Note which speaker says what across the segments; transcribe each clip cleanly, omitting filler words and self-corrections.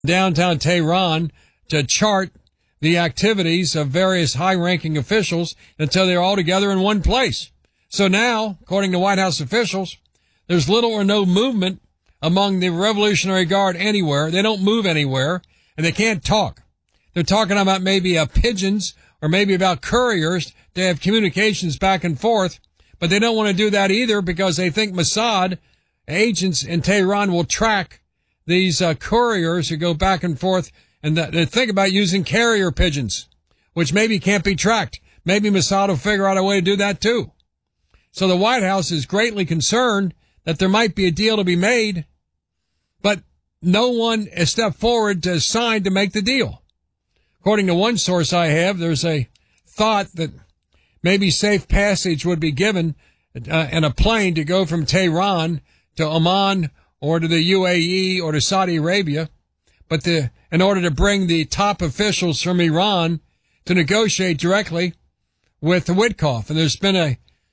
Speaker 1: downtown Tehran to chart the activities of various high-ranking officials until they're all together in one place. So now, according to White House officials, there's little or no movement among the Revolutionary Guard anywhere. They don't move anywhere, and they can't talk. They're talking about maybe pigeons or maybe about couriers to have communications back and forth, but they don't want to do that either because they think Mossad agents in Tehran will track these couriers who go back and forth, and they think about using carrier pigeons, which maybe can't be tracked. Maybe Mossad will figure out a way to do that too. So the White House is greatly concerned that there might be a deal to be made, but no one has stepped forward to sign to make the deal. According to one source I have, there's a thought that maybe safe passage would be given in a plane to go from Tehran to Oman or to the UAE or to Saudi Arabia, but in order to bring the top officials from Iran to negotiate directly with Witkoff. And there's been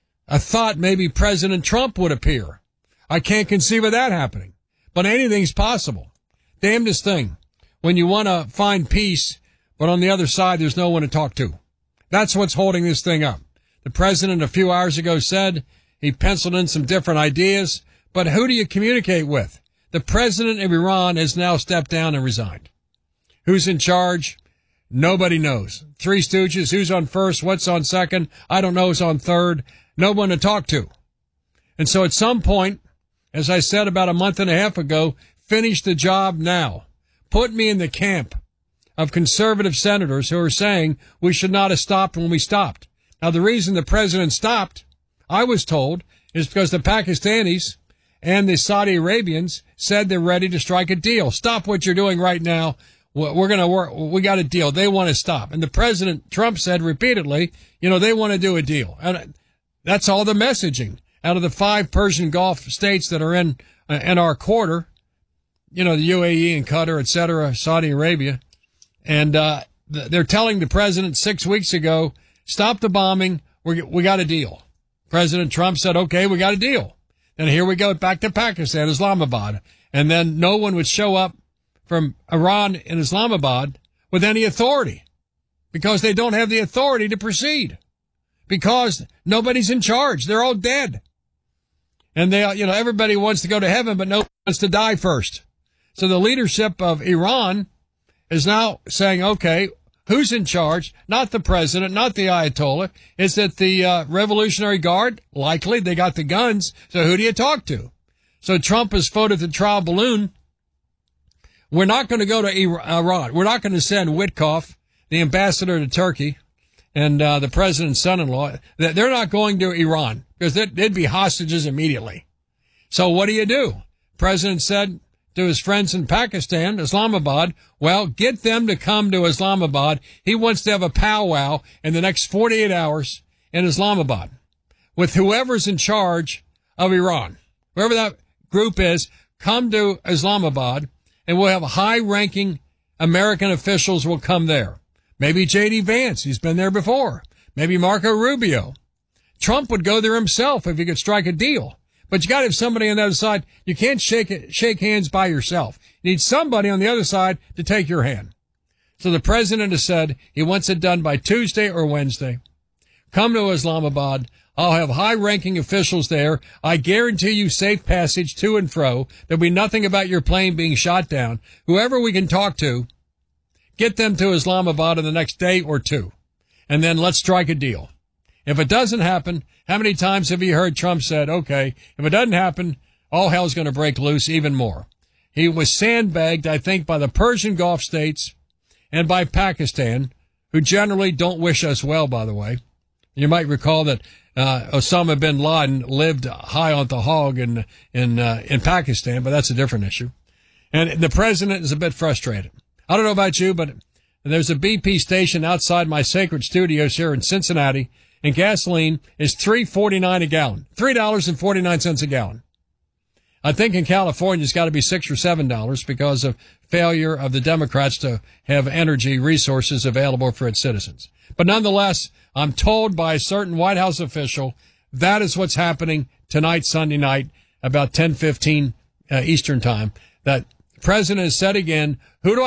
Speaker 1: a thought maybe President Trump would appear. I can't conceive of that happening, but anything's possible. Damnedest thing when you want to find peace, but on the other side, there's no one to talk to. That's what's holding this thing up. The president a few hours ago said he penciled in some different ideas, but who do you communicate with? The president of Iran has now stepped down and resigned. Who's in charge? Nobody knows. Three Stooges, who's on first, what's on second? I don't know who's on third. No one to talk to. And so at some point, as I said about a month and a half ago, finish the job now. Put me in the camp of conservative senators who are saying we should not have stopped when we stopped. Now, the reason the president stopped, I was told, is because the Pakistanis and the Saudi Arabians said they're ready to strike a deal. Stop what you're doing right now. We're going to work. We got a deal. They want to stop. And the president, Trump, said repeatedly, they want to do a deal. And that's all the messaging out of the 5 Persian Gulf states that are in our quarter, the UAE and Qatar, et cetera, Saudi Arabia. And they're telling the president 6 weeks ago, stop the bombing. We got a deal. President Trump said, okay, we got a deal. And here we go back to Pakistan, Islamabad. And then no one would show up from Iran in Islamabad with any authority because they don't have the authority to proceed because nobody's in charge. They're all dead. And everybody wants to go to heaven, but no one wants to die first. So the leadership of Iran is now saying, okay, who's in charge? Not the president, not the Ayatollah. Is it the Revolutionary Guard? Likely. They got the guns. So who do you talk to? So Trump has floated the trial balloon. We're not going to go to Iran. We're not going to send Witkoff, the ambassador to Turkey, and the president's son-in-law. They're not going to Iran because they'd be hostages immediately. So what do? President said to his friends in Pakistan, Islamabad, well, get them to come to Islamabad. He wants to have a powwow in the next 48 hours in Islamabad with whoever's in charge of Iran. Whoever that group is, come to Islamabad, and we'll have high-ranking American officials will come there. Maybe J.D. Vance. He's been there before. Maybe Marco Rubio. Trump would go there himself if he could strike a deal. But you got to have somebody on the other side. You can't shake hands by yourself. You need somebody on the other side to take your hand. So the president has said he wants it done by Tuesday or Wednesday. Come to Islamabad. I'll have high-ranking officials there. I guarantee you safe passage to and fro. There'll be nothing about your plane being shot down. Whoever we can talk to, get them to Islamabad in the next day or two. And then let's strike a deal. If it doesn't happen, how many times have you heard Trump said, okay, if it doesn't happen, all hell's going to break loose even more. He was sandbagged, I think, by the Persian Gulf states and by Pakistan, who generally don't wish us well, by the way. You might recall that Osama bin Laden lived high on the hog in Pakistan, but that's a different issue. And the president is a bit frustrated. I don't know about you, but there's a BP station outside my sacred studios here in Cincinnati, and gasoline is $3.49 a gallon. $3.49 a gallon. I think in California it's got to be $6 or $7 because of failure of the Democrats to have energy resources available for its citizens. But nonetheless, I'm told by a certain White House official that is what's happening tonight, Sunday night, about 10:15 Eastern time, that The president has said again, who do